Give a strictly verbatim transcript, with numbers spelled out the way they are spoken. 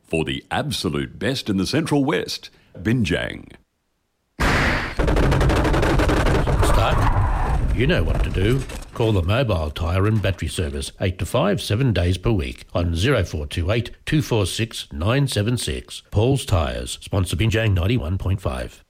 For the absolute best in the Central West, Binjang. Start. You know what to do. Call the Mobile Tyre and Battery Service, eight to five, seven days per week, on zero four two eight, two four six, nine seven six. Paul's Tyres, sponsor Binjang ninety-one point five.